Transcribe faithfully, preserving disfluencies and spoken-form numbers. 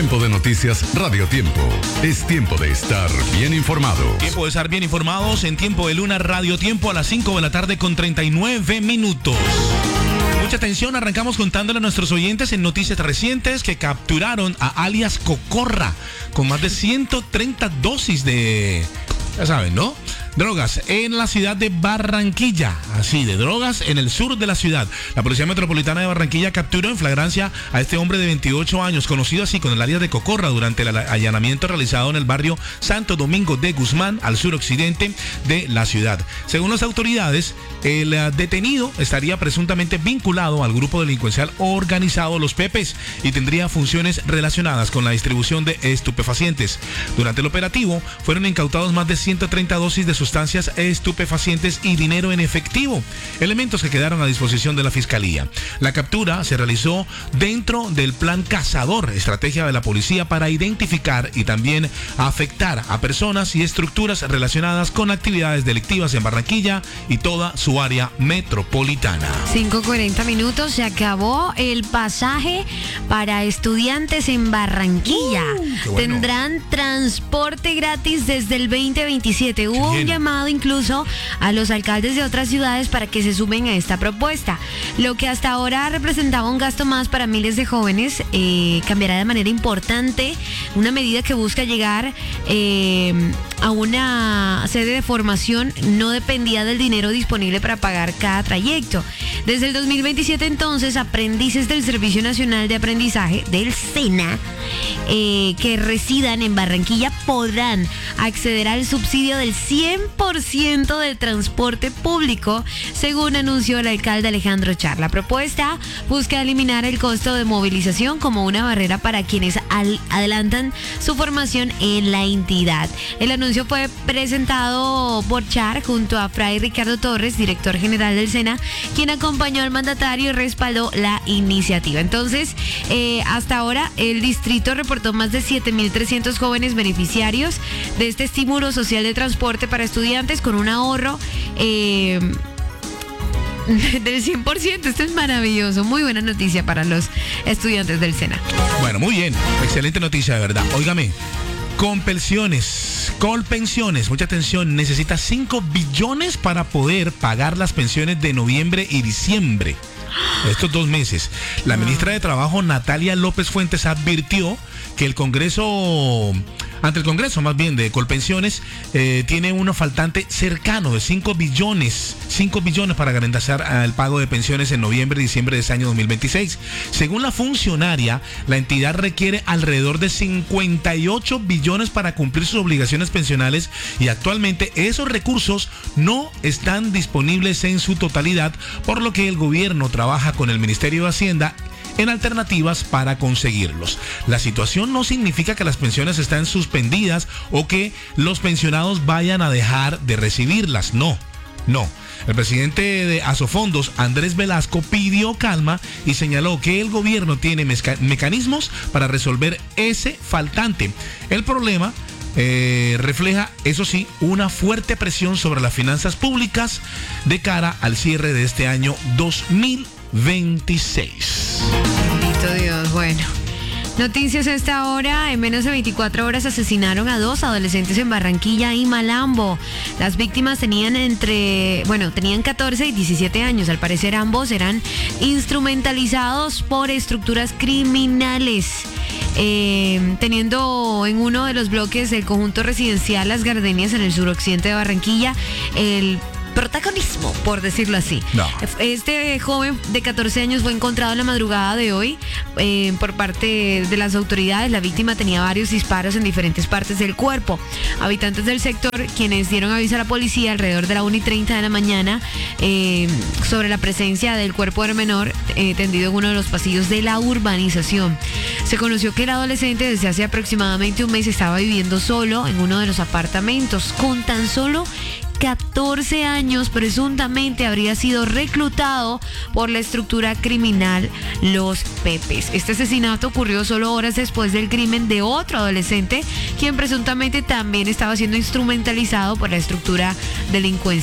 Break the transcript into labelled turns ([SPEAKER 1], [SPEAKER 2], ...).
[SPEAKER 1] Tiempo de noticias Radio Tiempo. Es tiempo de estar bien informados.
[SPEAKER 2] Tiempo de estar bien informados en Tiempo de Luna Radio Tiempo a las cinco de la tarde con treinta y nueve minutos. Mucha atención, arrancamos contándole a nuestros oyentes en noticias recientes que capturaron a alias Cocorra con más de ciento treinta dosis de, ya saben, ¿no?, drogas en la ciudad de Barranquilla. Así, de drogas en el sur de la ciudad. La Policía Metropolitana de Barranquilla capturó en flagrancia a este hombre de veintiocho años, conocido así con el alias de Cocorra, durante el allanamiento realizado en el barrio Santo Domingo de Guzmán, al suroccidente de la ciudad. Según las autoridades, el detenido estaría presuntamente vinculado al grupo delincuencial organizado Los Pepes y tendría funciones relacionadas con la distribución de estupefacientes. Durante el operativo fueron incautados más de ciento treinta dosis de sustancias estupefacientes y dinero en efectivo, elementos que quedaron a disposición de la Fiscalía. La captura se realizó dentro del plan Cazador, estrategia de la policía para identificar y también afectar a personas y estructuras relacionadas con actividades delictivas en Barranquilla y toda su área metropolitana.
[SPEAKER 3] cinco cuarenta minutos, se acabó el pasaje para estudiantes en Barranquilla. Uh, bueno. Tendrán transporte gratis desde el veinte veintisiete. Hubo un llamado incluso a los alcaldes de otras ciudades para que se sumen a esta propuesta. Lo que hasta ahora representaba un gasto más para miles de jóvenes, eh, cambiará de manera importante, una medida que busca llegar eh, a una sede de formación. No dependía del dinero disponible para pagar cada trayecto. Desde el dos mil veintisiete entonces, aprendices del Servicio Nacional de Aprendizaje, del SENA, eh, que residan en Barranquilla podrán acceder al subsidio del cien por ciento del transporte público, según anunció el alcalde Alejandro Char. La propuesta busca eliminar el costo de movilización como una barrera para quienes al- adelantan su formación en la entidad. El anuncio fue presentado por Char junto a Fray Ricardo Torres, director general del SENA, quien acompañó al mandatario y respaldó la iniciativa. Entonces, eh, hasta ahora el distrito reportó más de siete mil trescientos jóvenes beneficiarios de este estímulo social de transporte para estudiantes con un ahorro eh, del cien por ciento. Esto es maravilloso, muy buena noticia para los estudiantes del SENA.
[SPEAKER 2] Bueno, muy bien, excelente noticia, de verdad. Óigame, Colpensiones, Colpensiones, mucha atención, necesita cinco billones para poder pagar las pensiones de noviembre y diciembre. Estos dos meses. La ministra de Trabajo, Natalia López Fuentes, advirtió que el Congreso, ante el Congreso más bien de Colpensiones, eh, tiene uno faltante cercano de cinco billones, cinco billones para garantizar el pago de pensiones en noviembre y diciembre de este año dos mil veintiséis. Según la funcionaria, la entidad requiere alrededor de cincuenta y ocho billones para cumplir sus obligaciones pensionales y actualmente esos recursos no están disponibles en su totalidad, por lo que el gobierno trabaja con el Ministerio de Hacienda en alternativas para conseguirlos. La situación no significa que las pensiones están suspendidas o que los pensionados vayan a dejar de recibirlas. No, no. El presidente de Asofondos, Andrés Velasco, pidió calma y señaló que el gobierno tiene meca- mecanismos para resolver ese faltante. El problema Eh, refleja, eso sí, una fuerte presión sobre las finanzas públicas de cara al cierre de este año dos mil veintiséis.
[SPEAKER 3] Bendito Dios, bueno. Noticias a esta hora. En menos de veinticuatro horas asesinaron a dos adolescentes en Barranquilla y Malambo. Las víctimas tenían entre, bueno, tenían catorce y diecisiete años. Al parecer ambos eran instrumentalizados por estructuras criminales. Eh, teniendo en uno de los bloques del conjunto residencial Las Gardenias en el suroccidente de Barranquilla el protagonismo, por decirlo así.
[SPEAKER 2] No.
[SPEAKER 3] Este joven de catorce años fue encontrado en la madrugada de hoy eh, por parte de las autoridades. La víctima tenía varios disparos en diferentes partes del cuerpo. Habitantes del sector, quienes dieron aviso a la policía alrededor de la una y treinta de la mañana eh, sobre la presencia del cuerpo del menor eh, tendido en uno de los pasillos de la urbanización. Se conoció que el adolescente desde hace aproximadamente un mes estaba viviendo solo en uno de los apartamentos. Con tan solo catorce años, presuntamente habría sido reclutado por la estructura criminal Los Pepes. Este asesinato ocurrió solo horas después del crimen de otro adolescente, quien presuntamente también estaba siendo instrumentalizado por la estructura delincuencial.